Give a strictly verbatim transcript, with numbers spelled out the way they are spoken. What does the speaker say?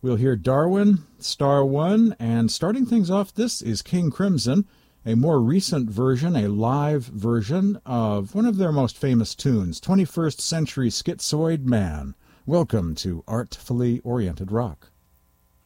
We'll hear Darwin, Star One, and starting things off, this is King Crimson, a more recent version, a live version of one of their most famous tunes, twenty-first Century Schizoid Man. Welcome to Artfully Oriented Rock.